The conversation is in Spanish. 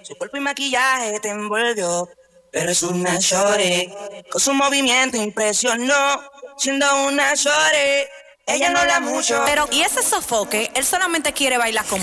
Su cuerpo y maquillaje te envolvió, pero es una shorty. Con su movimiento impresionó, siendo una shorty. Ella no habla mucho, Pero, ¿y ese sofoque? Él solamente quiere bailar con